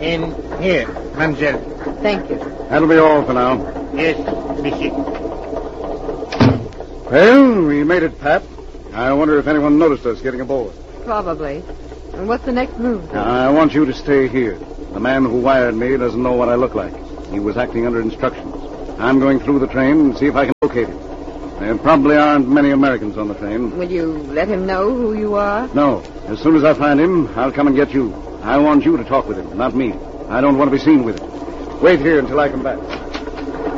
In here, mademoiselle. Thank you. That'll be all for now. Yes, monsieur. Well, we made it, Pat. I wonder if anyone noticed us getting aboard. Probably. And what's the next move? I want you to stay here. The man who wired me doesn't know what I look like. He was acting under instructions. I'm going through the train and see if I can locate him. There probably aren't many Americans on the train. Will you let him know who you are? No. As soon as I find him, I'll come and get you. I want you to talk with him, not me. I don't want to be seen with him. Wait here until I come back.